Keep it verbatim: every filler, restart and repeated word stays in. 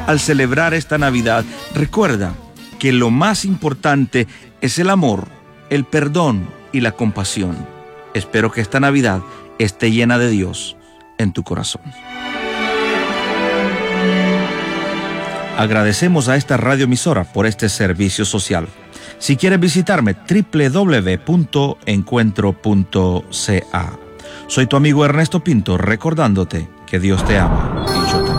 Al celebrar esta Navidad, recuerda que lo más importante es el amor, el perdón y la compasión. Espero que esta Navidad esté llena de Dios en tu corazón. Agradecemos a esta radioemisora por este servicio social. Si quieres visitarme, doble u doble u doble u punto encuentro punto c a. Soy tu amigo Ernesto Pinto, recordándote que Dios te ama.